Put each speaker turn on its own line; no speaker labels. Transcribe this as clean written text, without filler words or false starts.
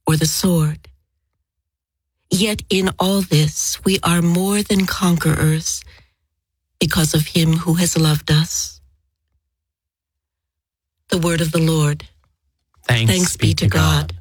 or the sword. Yet in all this we are more than conquerors because of him who has loved us. The word of the Lord. Thanks be to God.